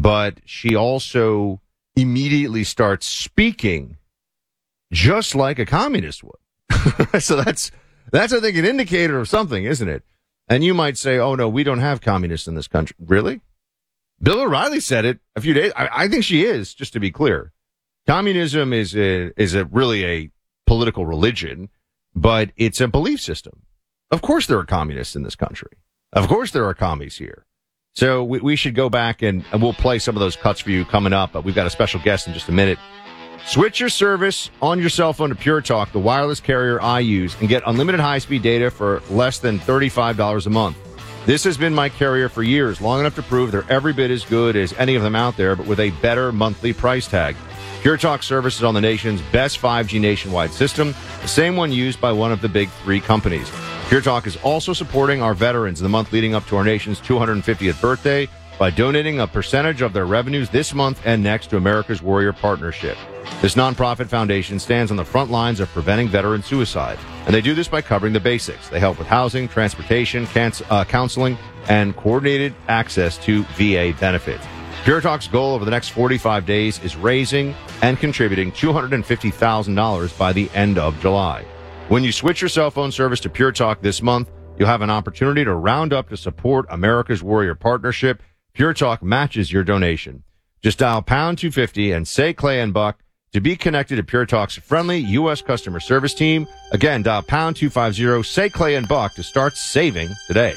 but she also immediately starts speaking just like a communist would. So that's, I think, an indicator of something, isn't it? And you might say, oh, no, we don't have communists in this country. Really? Bill O'Reilly said it a few days. I think she is, just to be clear. Communism is really a political religion, but it's a belief system. Of course there are communists in this country. Of course there are commies here. So we should go back and we'll play some of those cuts for you coming up. But we've got a special guest in just a minute. Switch your service on your cell phone to Pure Talk, the wireless carrier I use, and get unlimited high-speed data for less than $35 a month. This has been my carrier for years, long enough to prove they're every bit as good as any of them out there, but with a better monthly price tag. Pure Talk service is on the nation's best 5G nationwide system, the same one used by one of the big three companies. Pure Talk is also supporting our veterans in the month leading up to our nation's 250th birthday by donating a percentage of their revenues this month and next to America's Warrior Partnership. This nonprofit foundation stands on the front lines of preventing veteran suicide, and they do this by covering the basics. They help with housing, transportation, counseling, and coordinated access to VA benefits. Pure Talk's goal over the next 45 days is raising and contributing $250,000 by the end of July. When you switch your cell phone service to Pure Talk this month, you'll have an opportunity to round up to support America's Warrior Partnership. Pure Talk matches your donation. Just dial pound 250 and say Clay and Buck to be connected to Pure Talk's friendly U.S. customer service team. Again, dial pound 250, say Clay and Buck to start saving today.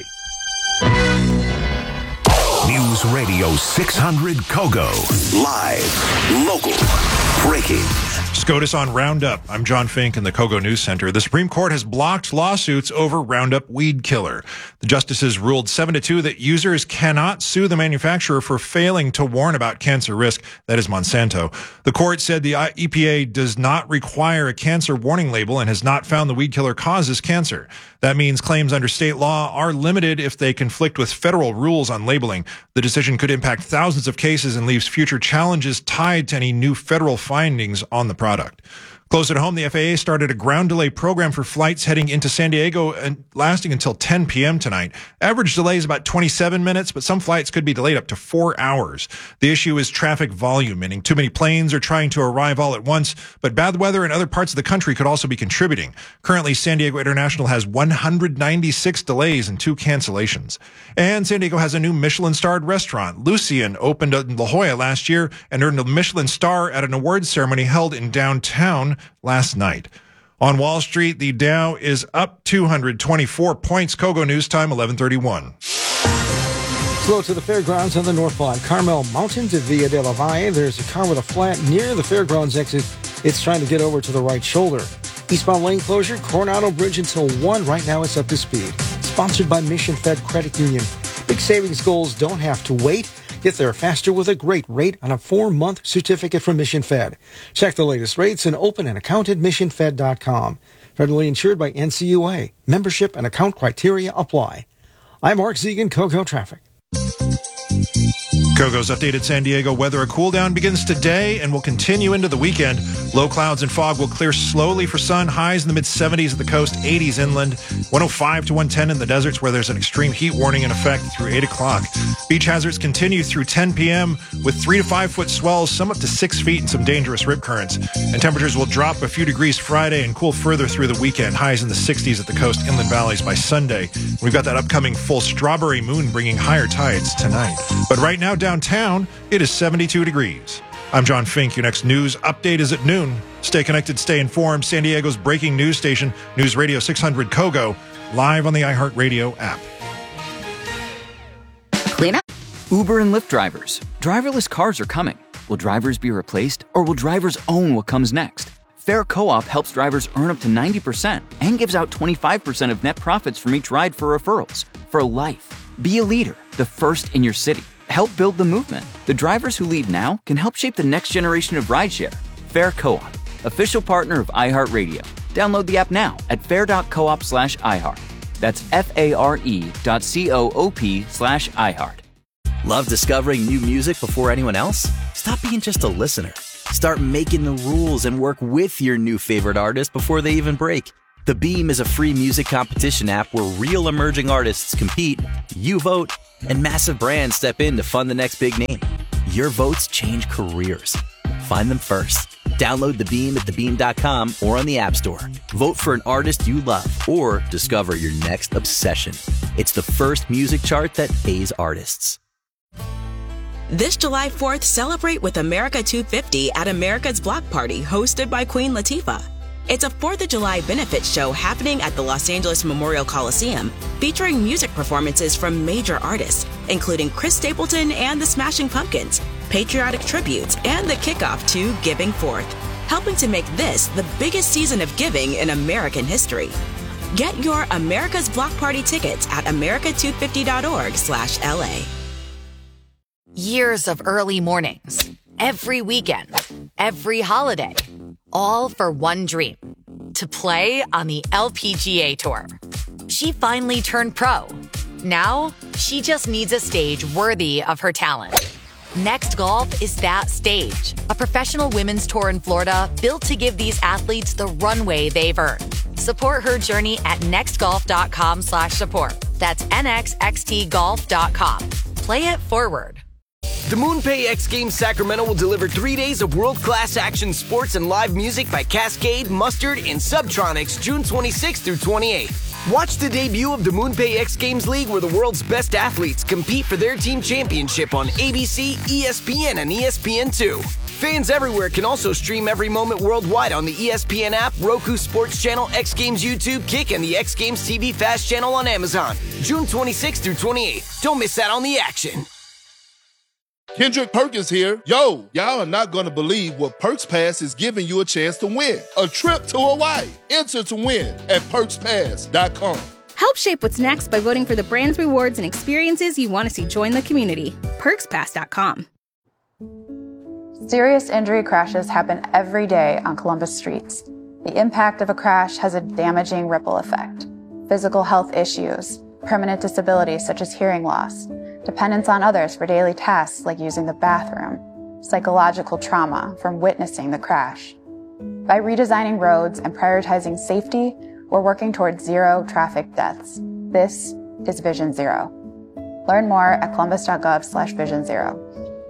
News Radio 600 Kogo. Live, local, breaking. SCOTUS on Roundup. I'm John Fink in the Kogo News Center. The Supreme Court has blocked lawsuits over Roundup weed killer. The justices ruled 7-2 that users cannot sue the manufacturer for failing to warn about cancer risk. That is Monsanto. The court said the EPA does not require a cancer warning label and has not found the weed killer causes cancer. That means claims under state law are limited if they conflict with federal rules on labeling. The decision could impact thousands of cases and leaves future challenges tied to any new federal findings on the product. Close at home, the FAA started a ground delay program for flights heading into San Diego and lasting until 10 p.m. tonight. Average delay is about 27 minutes, but some flights could be delayed up to 4 hours. The issue is traffic volume, meaning too many planes are trying to arrive all at once, but bad weather in other parts of the country could also be contributing. Currently, San Diego International has 196 delays and 2 cancellations. And San Diego has a new Michelin-starred restaurant. Lucien opened in La Jolla last year and earned a Michelin star at an awards ceremony held in downtown last night. On Wall Street, the Dow is up 224 points. Kogo News Time, 11:31. Slow to the fairgrounds on the northbound Carmel Mountain to Villa de la Valle. There's a car with a flat near the fairgrounds exit. It's trying to get over to the right shoulder. Eastbound lane closure, Coronado Bridge until 1. Right now it's up to speed. Sponsored by Mission Fed Credit Union. Big savings goals don't have to wait. Get there faster with a great rate on a 4-month certificate from Mission Fed. Check the latest rates and open an account at missionfed.com. Federally insured by NCUA. Membership and account criteria apply. I'm Mark Zegan, Kogo Traffic. Kogo's updated San Diego weather. A cool down begins today and will continue into the weekend. Low clouds and fog will clear slowly for sun. Highs in the mid-70s at the coast, 80s inland, 105 to 110 in the deserts where there's an extreme heat warning in effect through 8 o'clock. Beach hazards continue through 10 p.m. with 3 to 5 foot swells, some up to 6 feet and some dangerous rip currents. And temperatures will drop a few degrees Friday and cool further through the weekend. Highs in the 60s at the coast, inland valleys by Sunday. We've got that upcoming full strawberry moon bringing higher tides tonight. But right now downtown, it is 72 degrees. I'm John Fink. Your next news update is at noon. Stay connected, stay informed. San Diego's breaking news station, News Radio 600 Kogo, live on the iHeartRadio app. Clean up. Uber and Lyft drivers. Driverless cars are coming. Will drivers be replaced, or will drivers own what comes next? Fair Co-op helps drivers earn up to 90% and gives out 25% of net profits from each ride for referrals. For life. Be a leader, the first in your city. Help build the movement. The drivers who lead now can help shape the next generation of rideshare. Fair Co-op, official partner of iHeartRadio. Download the app now at fair.coop/iHeart. That's FARE.coop/iHeart. Love discovering new music before anyone else? Stop being just a listener. Start making the rules and work with your new favorite artist before they even break. The Beam is a free music competition app where real emerging artists compete, you vote, and massive brands step in to fund the next big name. Your votes change careers. Find them first. Download The Beam at thebeam.com or on the App Store. Vote for an artist you love or discover your next obsession. It's the first music chart that pays artists. This July 4th, celebrate with America 250 at America's Block Party, hosted by Queen Latifah. It's a 4th of July benefit show happening at the Los Angeles Memorial Coliseum, featuring music performances from major artists, including Chris Stapleton and the Smashing Pumpkins, patriotic tributes, and the kickoff to Giving Forth, helping to make this the biggest season of giving in American history. Get your America's Block Party tickets at america250.org/LA. Years of early mornings, every weekend, every holiday, all for one dream, to play on the LPGA Tour. She finally turned pro. Now, she just needs a stage worthy of her talent. Next Golf is that stage, a professional women's tour in Florida built to give these athletes the runway they've earned. Support her journey at nextgolf.com/support. That's nxxtgolf.com. Play it forward. The MoonPay X Games Sacramento will deliver 3 days of world-class action sports and live music by Cascade, Mustard, and Subtronics June 26th through 28th. Watch the debut of the MoonPay X Games League, where the world's best athletes compete for their team championship on ABC, ESPN, and ESPN2. Fans everywhere can also stream every moment worldwide on the ESPN app, Roku Sports Channel, X Games YouTube, Kick, and the X Games TV Fast channel on Amazon. June 26th through 28th. Don't miss out on the action. Kendrick Perkins here. Yo, y'all are not going to believe what Perks Pass is giving you a chance to win. A trip to Hawaii. Enter to win at perkspass.com. Help shape what's next by voting for the brands, rewards, and experiences you want to see join the community. perkspass.com. Serious injury crashes happen every day on Columbus streets. The impact of a crash has a damaging ripple effect. Physical health issues, permanent disabilities such as hearing loss, dependence on others for daily tasks like using the bathroom, psychological trauma from witnessing the crash. By redesigning roads and prioritizing safety, we're working towards zero traffic deaths. This is Vision Zero. Learn more at columbus.gov/Vision Zero.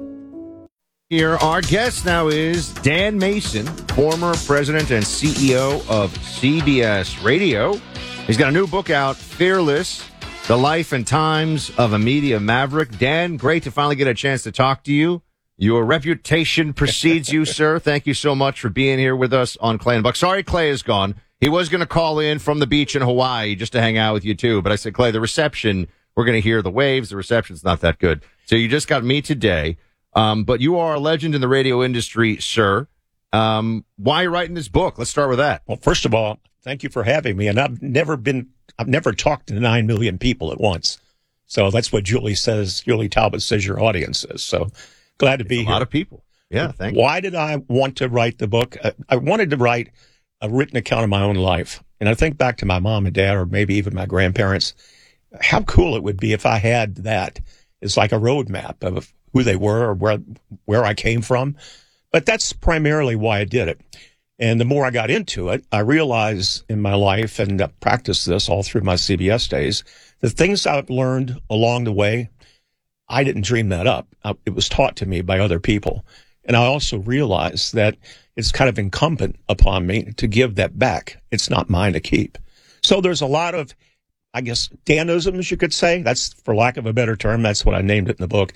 Here, our guest now is Dan Mason, former president and CEO of CBS Radio. He's got a new book out, Fearless: The Life and Times of a Media Maverick. Dan, great to finally get a chance to talk to you. Your reputation precedes you, sir. Thank you so much for being here with us on Clay and Buck. Sorry, Clay is gone. He was going to call in from the beach in Hawaii just to hang out with you, too. But I said, Clay, the reception, we're going to hear the waves. The reception's not that good. So you just got me today. But you are a legend in the radio industry, sir. Why are you writing this book? Let's start with that. Well, first of all, thank you for having me. And I've never talked to 9 million people at once. So that's what Julie Talbot says your audience is. So glad to be here. A lot of people. Yeah, thank you. Why did I want to write the book? I wanted to write a written account of my own life. And I think back to my mom and dad, or maybe even my grandparents, how cool it would be if I had that. It's like a roadmap of who they were or where I came from. But that's primarily why I did it. And the more I got into it, I realized in my life, and I practiced this all through my CBS days, the things I've learned along the way, I didn't dream that up. It was taught to me by other people. And I also realized that it's kind of incumbent upon me to give that back. It's not mine to keep. So there's a lot of, I guess, Danisms, you could say. That's, for lack of a better term, that's what I named it in the book.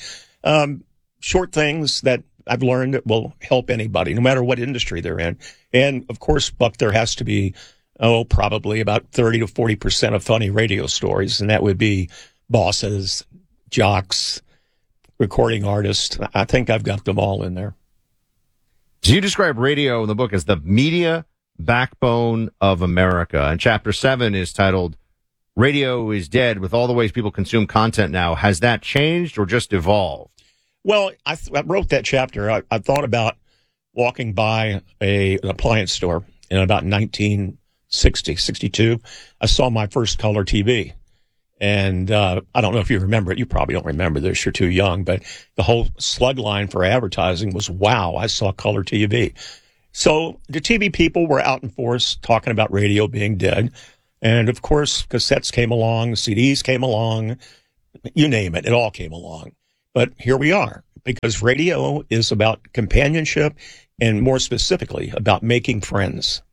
Short things that I've learned that will help anybody, no matter what industry they're in. And, of course, Buck, there has to be, probably about 30 to 40% of funny radio stories, and that would be bosses, jocks, recording artists. I think I've got them all in there. So you describe radio in the book as the media backbone of America, and Chapter 7 is titled Radio is Dead, with all the ways people consume content now. Has that changed or just evolved? Well, I wrote that chapter. I thought about walking by an appliance store in about 1960, 62. I saw my first color TV. And I don't know if you remember it. You probably don't remember this. You're too young. But the whole slug line for advertising was, wow, I saw color TV. So the TV people were out in force talking about radio being dead. And, of course, cassettes came along, CDs came along, you name it. It all came along. But here we are. because radio is about companionship and more specifically about making friends.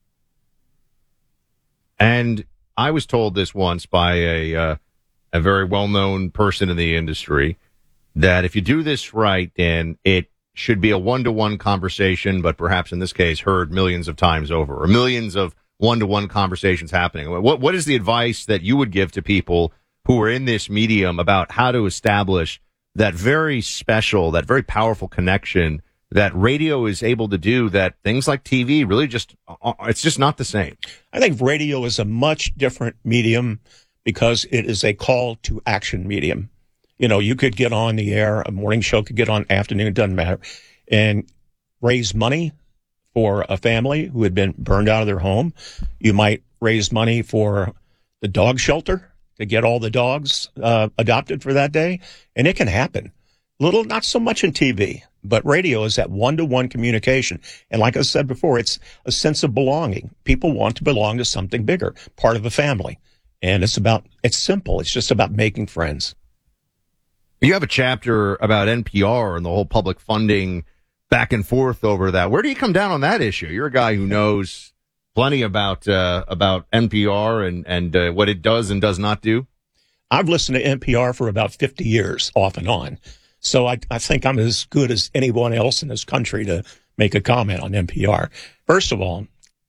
And I was told this once by a very well-known person in the industry that if you do this right, Dan, it should be a one-to-one conversation, but perhaps in this case heard millions of times over, or millions of one-to-one conversations happening. What is the advice that you would give to people who are in this medium about how to establish that very special, that very powerful connection that radio is able to do that things like TV really it's just not the same? I think radio is a much different medium because it is a call to action medium. You know, you could get on the air, a morning show could get on afternoon, it doesn't matter, and raise money for a family who had been burned out of their home. You might raise money for the dog shelter to get all the dogs adopted for that day, and it can happen. Not so much in TV, but radio is that one-to-one communication. And like I said before, it's a sense of belonging. People want to belong to something bigger, part of a family. And it's simple. It's just about making friends. You have a chapter about NPR and the whole public funding back and forth over that. Where do you come down on that issue? You're a guy who knows plenty about NPR and what it does and does not do. I've listened to NPR for about 50 years, off and on. So I think I'm as good as anyone else in this country to make a comment on NPR. First of all,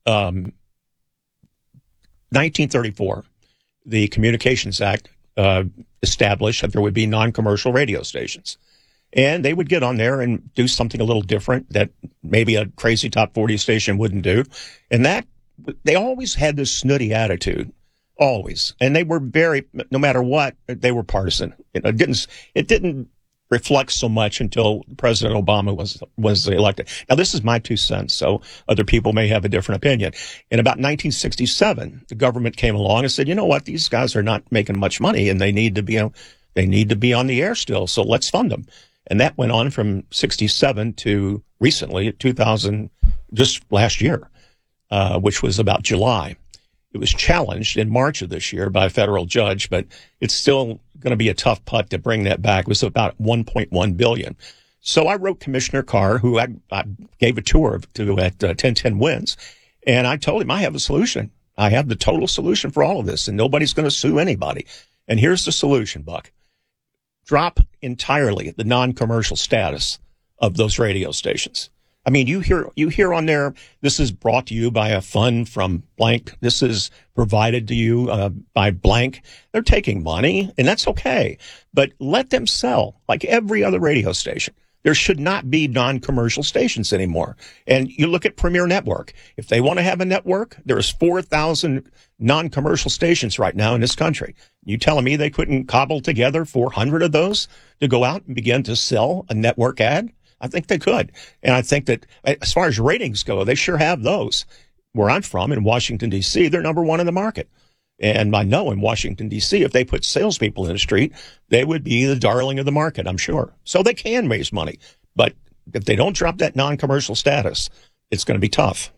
1934, the Communications Act established that there would be non-commercial radio stations. And they would get on there and do something a little different that maybe a crazy top 40 station wouldn't do. And they always had this snooty attitude, always. And they were no matter what, they were partisan. It didn't reflect so much until President Obama was elected. Now, this is my 2 cents, so other people may have a different opinion. In about 1967, the government came along and said, you know what, these guys are not making much money and they need to be on the air still, so let's fund them. And that went on from 67 to recently, 2000, just last year, which was about July. It was challenged in March of this year by a federal judge, but it's still going to be a tough putt to bring that back. It was about $1.1 billion. So I wrote Commissioner Carr, who I gave a tour to at 1010 Wins, and I told him I have a solution. I have the total solution for all of this, and nobody's going to sue anybody. And here's the solution, Buck. Drop entirely the non-commercial status of those radio stations. I mean, you hear on there, this is brought to you by a fund from blank. This is provided to you by blank. They're taking money, and that's okay. But let them sell like every other radio station. There should not be non-commercial stations anymore. And you look at Premier Network. If they want to have a network, there's 4,000 non-commercial stations right now in this country. You telling me they couldn't cobble together 400 of those to go out and begin to sell a network ad? I think they could. And I think that as far as ratings go, they sure have those. Where I'm from, in Washington, D.C., they're number one in the market. And I know in Washington, D.C., if they put salespeople in the street, they would be the darling of the market, I'm sure. So they can raise money. But if they don't drop that non-commercial status, it's going to be tough.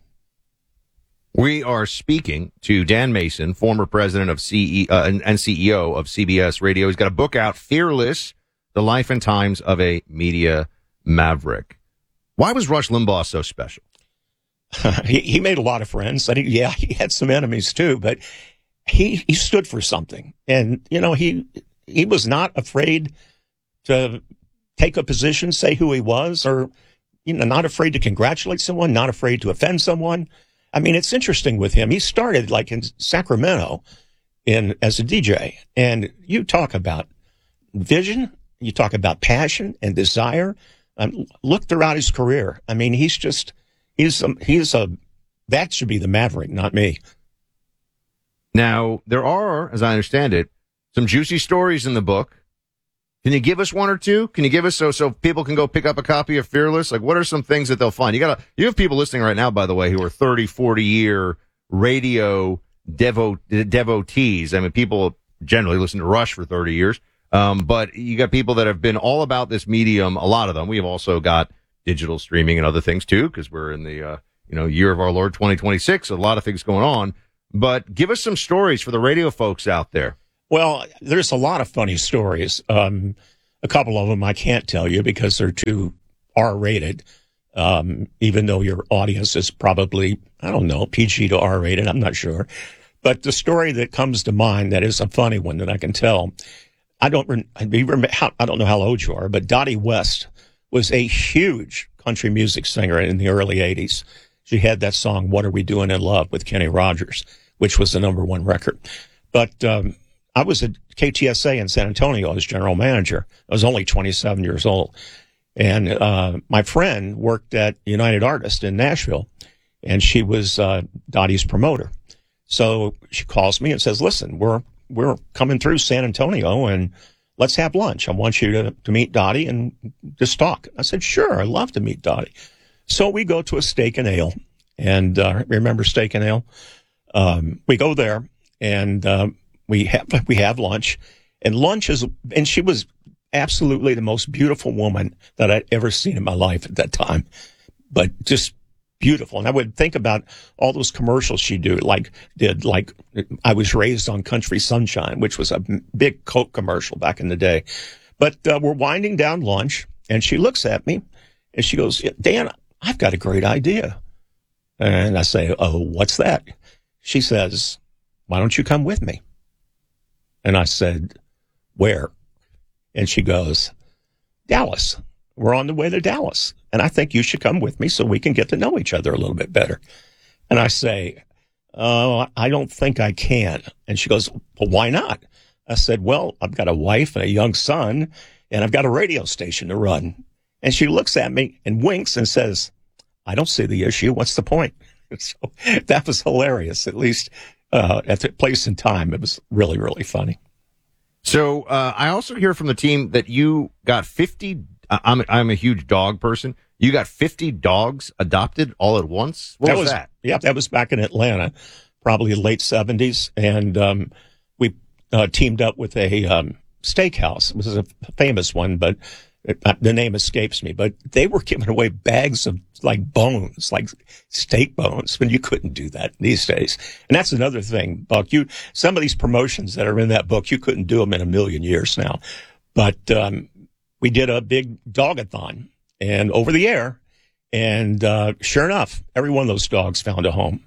We are speaking to Dan Mason, former president of and CEO of CBS Radio. He's got a book out, Fearless, The Life and Times of a Media Maverick. Why was Rush Limbaugh so special? He made a lot of friends. He had some enemies too, but he stood for something. And, you know, he was not afraid to take a position, say who he was, or, you know, not afraid to congratulate someone, not afraid to offend someone. I mean, it's interesting with him. He started like in Sacramento as a DJ, and you talk about vision, you talk about passion and desire. Look throughout his career. I mean, that should be the Maverick, not me. Now, there are, as I understand it, some juicy stories in the book. Can you give us one or two? Can you give us so people can go pick up a copy of Fearless? Like, what are some things that they'll find? You have people listening right now, by the way, who are 30, 40-year radio devotees. I mean, people generally listen to Rush for 30 years. But you got people that have been all about this medium, a lot of them. We have also got digital streaming and other things too, because we're in the, year of our Lord 2026, a lot of things going on. But give us some stories for the radio folks out there. Well, there's a lot of funny stories. A couple of them I can't tell you because they're too R-rated, even though your audience is probably, I don't know, PG to R-rated. I'm not sure. But the story that comes to mind that is a funny one that I can tell, I don't know how old you are, but Dottie West was a huge country music singer in the early 80s. She had that song, What Are We Doing in Love, with Kenny Rogers, which was the #1 record. But I was at KTSA in San Antonio as general manager. I was only 27 years old. And my friend worked at United Artists in Nashville, and she was Dottie's promoter. So she calls me and says, listen, we're coming through San Antonio, and let's have lunch. I want you to meet Dottie and just talk. I said, sure, I'd love to meet Dottie. So we go to a Steak and Ale, and remember Steak and Ale? We go there, and we have lunch, and she was absolutely the most beautiful woman that I'd ever seen in my life at that time, but just beautiful. And I would think about all those commercials she did, like I Was Raised on Country Sunshine, which was a big Coke commercial back in the day. But we're winding down lunch, and she looks at me, and she goes, Dan, I've got a great idea. And I say, oh, what's that? She says, why don't you come with me? And I said, where? And she goes, Dallas. We're on the way to Dallas. And I think you should come with me so we can get to know each other a little bit better. And I say, oh, I don't think I can. And she goes, well, why not? I said, well, I've got a wife and a young son, and I've got a radio station to run. And she looks at me and winks and says, I don't see the issue. What's the point? So that was hilarious, at least at the place and time. It was really, really funny. So I also hear from the team that you got 50. I'm a huge dog person. You got 50 dogs adopted all at once. What was that? Yeah, that was back in Atlanta, probably late 70s. And we teamed up with a steakhouse. It was a famous one, but the name escapes me. But they were giving away bags of like bones, like steak bones, when you couldn't do that these days. And that's another thing, Buck. Some of these promotions that are in that book, you couldn't do them in a million years now. But we did a big dog-a-thon and over the air. And sure enough, every one of those dogs found a home.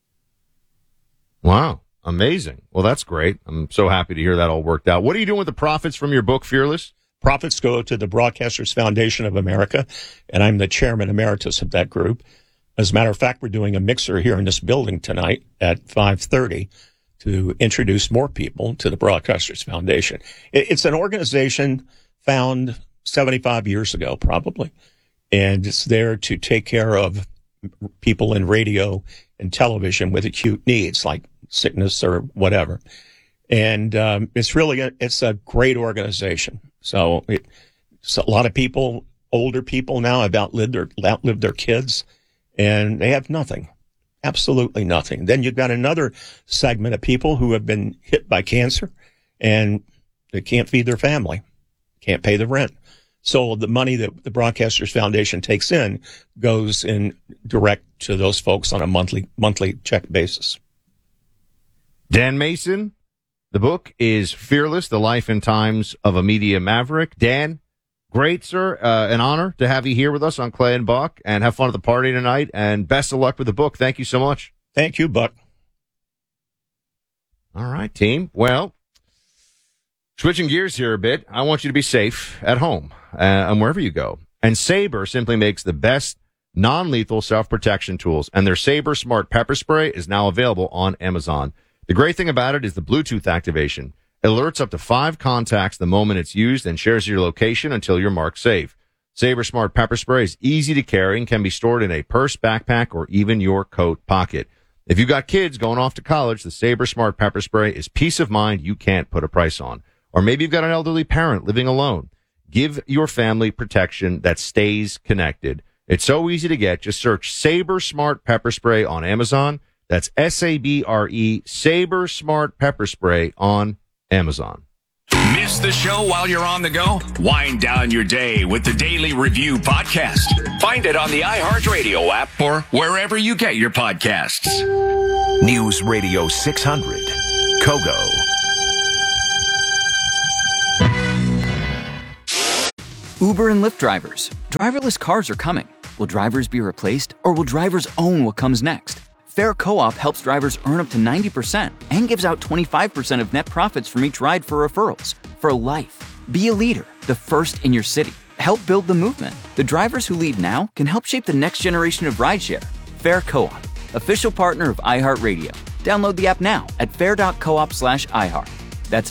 Wow. Amazing. Well, that's great. I'm so happy to hear that all worked out. What are you doing with the profits from your book, Fearless? Profits go to the Broadcasters Foundation of America, and I'm the chairman emeritus of that group. As a matter of fact, we're doing a mixer here in this building tonight at 5:30 to introduce more people to the Broadcasters Foundation. It's an organization found 75 years ago, probably, and it's there to take care of people in radio and television with acute needs like sickness or whatever. And it's a great organization. So a lot of people, older people now, have outlived their kids, and they have nothing, absolutely nothing. Then you've got another segment of people who have been hit by cancer, and they can't feed their family, can't pay the rent. So the money that the Broadcasters Foundation takes in goes in direct to those folks on a monthly check basis. Dan Mason. The book is Fearless, The Life and Times of a Media Maverick. Dan, great, sir. An honor to have you here with us on Clay and Buck, and have fun at the party tonight, and best of luck with the book. Thank you so much. Thank you, Buck. All right, team. Well, switching gears here a bit, I want you to be safe at home and wherever you go. And Sabre simply makes the best non-lethal self-protection tools, and their Sabre Smart Pepper Spray is now available on Amazon. The great thing about it is the Bluetooth activation. It alerts up to 5 contacts the moment it's used and shares your location until you're marked safe. Sabre Smart Pepper Spray is easy to carry and can be stored in a purse, backpack, or even your coat pocket. If you've got kids going off to college, the Sabre Smart Pepper Spray is peace of mind you can't put a price on. Or maybe you've got an elderly parent living alone. Give your family protection that stays connected. It's so easy to get. Just search Sabre Smart Pepper Spray on Amazon. That's SABRE, Sabre Smart Pepper Spray on Amazon. Miss the show while you're on the go? Wind down your day with the Daily Review podcast. Find it on the iHeartRadio app or wherever you get your podcasts. News Radio 600, Kogo. Uber and Lyft drivers. Driverless cars are coming. Will drivers be replaced, or will drivers own what comes next? Fair Co-op helps drivers earn up to 90% and gives out 25% of net profits from each ride for referrals. For life. Be a leader, the first in your city. Help build the movement. The drivers who lead now can help shape the next generation of rideshare. Fair Co-op, official partner of iHeartRadio. Download the app now at fair.coop/iHeart. That's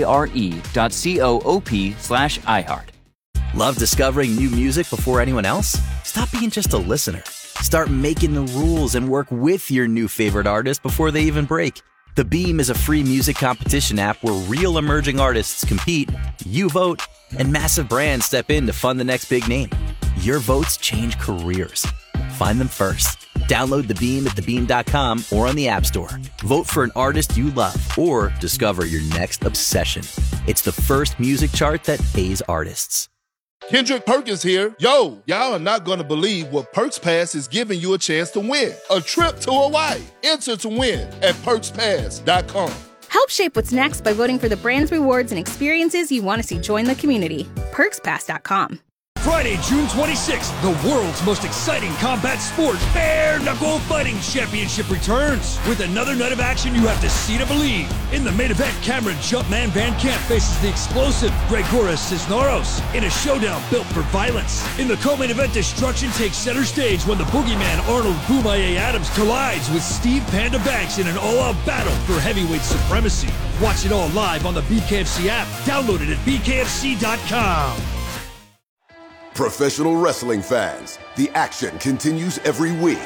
FARE.coop/iHeart. Love discovering new music before anyone else? Stop being just a listener. Start making the rules and work with your new favorite artist before they even break. The Beam is a free music competition app where real emerging artists compete, you vote, and massive brands step in to fund the next big name. Your votes change careers. Find them first. Download The Beam at thebeam.com or on the App Store. Vote for an artist you love or discover your next obsession. It's the first music chart that pays artists. Kendrick Perkins here. Yo, y'all are not going to believe what Perks Pass is giving you a chance to win. A trip to Hawaii. Enter to win at perkspass.com. Help shape what's next by voting for the brands, rewards, and experiences you want to see join the community. PerksPass.com. Friday, June 26th, the world's most exciting combat sport, Bare Knuckle Fighting Championship returns. With another night of action you have to see to believe. In the main event, Cameron Jumpman Van Camp faces the explosive Gregoras Cisneros in a showdown built for violence. In the co-main event, destruction takes center stage when the boogeyman Arnold Boomaye Adams collides with Steve Panda Banks in an all-out battle for heavyweight supremacy. Watch it all live on the BKFC app. Download it at bkfc.com. Professional wrestling fans, the action continues every week.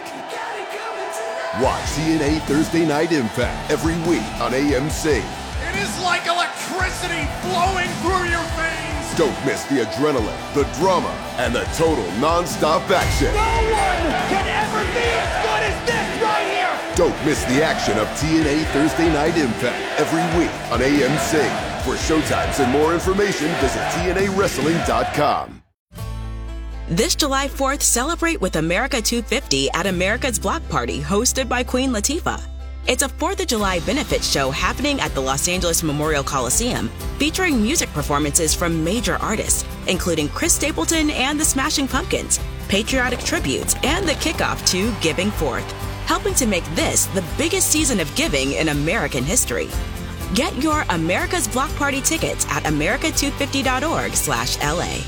Watch TNA Thursday Night Impact every week on AMC. It is like electricity flowing through your veins. Don't miss the adrenaline, the drama, and the total non-stop action. No one can ever be as good as this right here. Don't miss the action of TNA Thursday Night Impact every week on AMC. For showtimes and more information, visit TNAWrestling.com. This July 4th, celebrate with America 250 at America's Block Party, hosted by Queen Latifah. It's a 4th of July benefit show happening at the Los Angeles Memorial Coliseum, featuring music performances from major artists, including Chris Stapleton and the Smashing Pumpkins, patriotic tributes, and the kickoff to Giving Forth, helping to make this the biggest season of giving in American history. Get your America's Block Party tickets at america250.org/LA.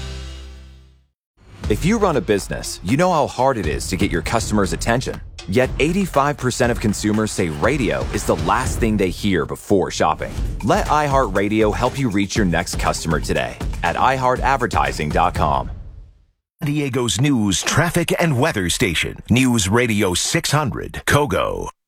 If you run a business, you know how hard it is to get your customers' attention. Yet 85% of consumers say radio is the last thing they hear before shopping. Let iHeartRadio help you reach your next customer today at iHeartAdvertising.com. San Diego's news, traffic, and weather station. News Radio 600, Kogo.